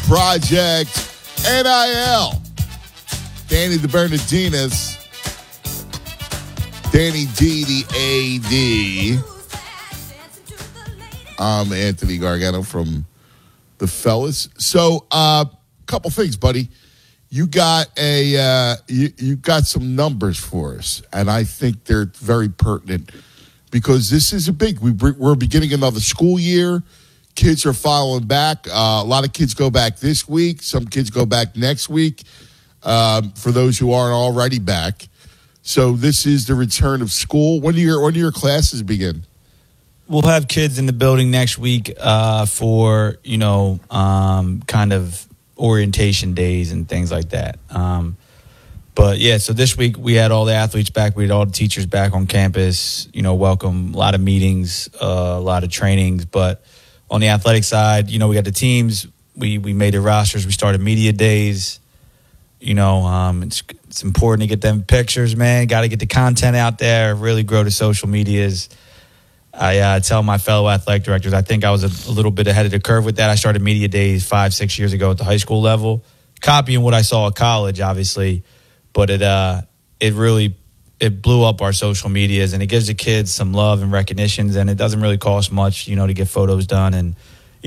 Project NIL. Danny the Bernardinas. Danny D, the AD. I'm Anthony Gargano from the Fellas. So, couple things, buddy. You got you got some numbers for us, and I think they're very pertinent because this is we're beginning another school year. Kids are following back. A lot of kids go back this week. Some kids go back next week. For those who aren't already back, so this is the return of school. When do your classes begin? We'll have kids in the building next week for kind of orientation days and things like that. But yeah, so this week we had all the athletes back. We had all the teachers back on campus. Welcome. A lot of meetings, a lot of trainings, but. On the athletic side, we got the teams. We made the rosters. We started media days. It's important to get them pictures, man. Got to get the content out there, really grow the social medias. I tell my fellow athletic directors, I think I was a little bit ahead of the curve with that. I started media days 5-6 years ago at the high school level, copying what I saw at college, obviously. But it blew up our social medias, and it gives the kids some love and recognitions, and it doesn't really cost much, to get photos done. And